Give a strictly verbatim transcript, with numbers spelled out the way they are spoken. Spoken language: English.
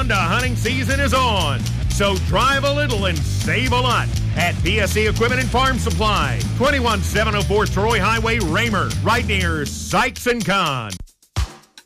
Honda hunting season is on. So drive a little and save a lot at P S C Equipment and Farm Supply, twenty-one seven oh four Troy Highway, Raymer, right near Sykes and Kahn.